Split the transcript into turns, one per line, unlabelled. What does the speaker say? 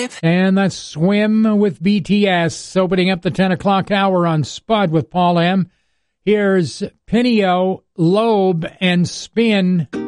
And that's Swim with BTS, opening up the 10 o'clock hour on Spud with Paul M. Here's Pinio, Lobe, and Spin.